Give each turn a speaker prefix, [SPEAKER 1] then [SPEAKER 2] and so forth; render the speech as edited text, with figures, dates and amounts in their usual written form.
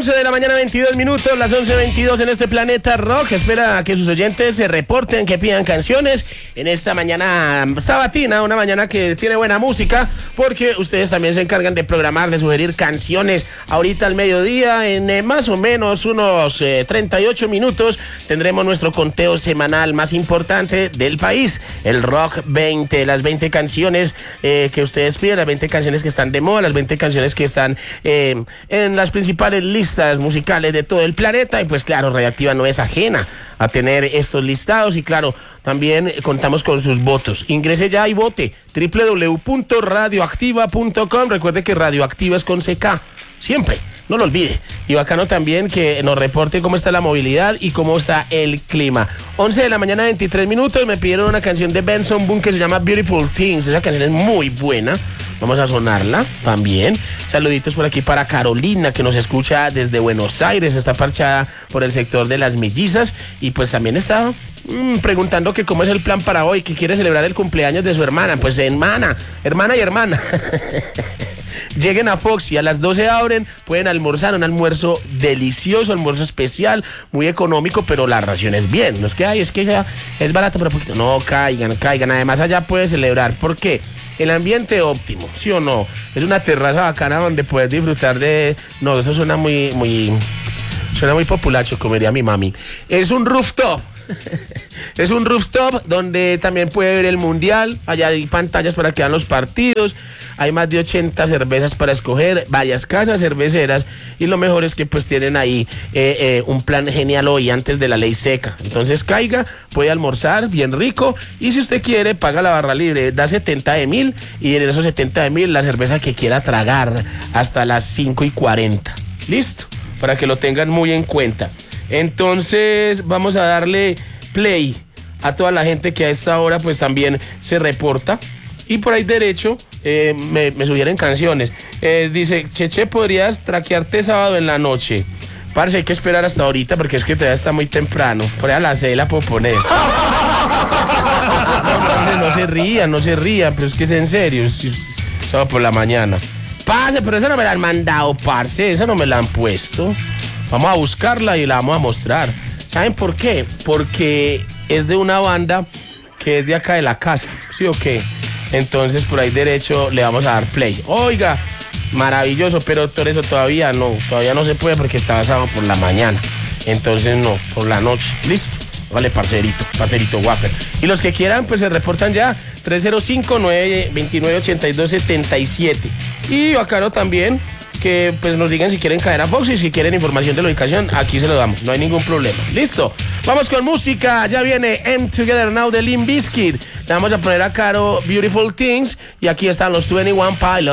[SPEAKER 1] 11 de la mañana, 22 minutos, las 11:22 en este planeta rock. Espera a que sus oyentes se reporten, que pidan canciones en esta mañana sabatina, una mañana que tiene buena música, porque ustedes también se encargan de programar, de sugerir canciones. Ahorita al mediodía, en más o menos unos 38 minutos, tendremos nuestro conteo semanal más importante del país, el Rock 20, las 20 canciones que ustedes piden, las 20 canciones que están de moda, las 20 canciones que están en las principales listas musicales de todo el planeta. Y pues claro, Radioactiva no es ajena a tener estos listados, y claro, también contamos con sus votos. Ingrese ya y vote www.radioactiva.com. Recuerde que Radioactiva es con CK, siempre, no lo olvide. Y bacano también que nos reporte cómo está la movilidad y cómo está el clima. 11 de la mañana, 23 minutos. Me pidieron una canción de Benson Boone que se llama Beautiful Things. Esa canción es muy buena. Vamos a sonarla también. Saluditos por aquí para Carolina, que nos escucha desde Buenos Aires. Está parchada por el sector de Las Mellizas. Y pues también está preguntando que cómo es el plan para hoy, que quiere celebrar el cumpleaños de su hermana. Pues hermana y hermana. Lleguen a Foxy, a las 12 abren, pueden almorzar, un almuerzo delicioso, almuerzo especial, muy económico, pero la ración es bien. No es que, es que ya es barato, pero poquito. No, caigan. Además allá puede celebrar. ¿Por qué? El ambiente óptimo, ¿sí o no? Es una terraza bacana donde puedes disfrutar de... No, eso suena muy populacho, como diría mi mami. Es un rooftop. Es un rooftop donde también puede ver el mundial. Allá hay pantallas para que vean los partidos. Hay más de 80 cervezas para escoger, varias casas cerveceras, y lo mejor es que pues tienen ahí un plan genial hoy antes de la ley seca. Entonces caiga, puede almorzar bien rico, y si usted quiere paga la barra libre, da 70 de 1,000, y en esos 70 de 1,000 la cerveza que quiera tragar hasta las 5:40. Listo, para que lo tengan muy en cuenta. Entonces vamos a darle play a toda la gente que a esta hora pues también se reporta, y por ahí derecho me sugieren canciones. Dice, Cheche, ¿podrías traquearte sábado en la noche? Parce, hay que esperar hasta ahorita porque es que todavía está muy temprano. Por ahí a las 6 la puedo poner. No se ría, pero es que es en serio, es sábado por la mañana. Parce, pero esa no me la han mandado, parce, esa no me la han puesto. Vamos a buscarla y la vamos a mostrar. ¿Saben por qué? Porque es de una banda que es de acá de la casa, ¿sí o qué? Entonces por ahí derecho le vamos a dar play. Oiga, maravilloso, pero por eso todavía no se puede porque está sábado por la mañana. Entonces no, por la noche. Listo. Vale, parcerito Wafer. Y los que quieran, pues se reportan ya. 305-929-8277. Y bacano también que pues nos digan si quieren caer a Fox, y si quieren información de la ubicación, aquí se lo damos, no hay ningún problema. Listo, vamos con música. Ya viene M Together Now de Limp Bizkit. Le vamos a poner a Caro Beautiful Things, y aquí están los 21 Pilots.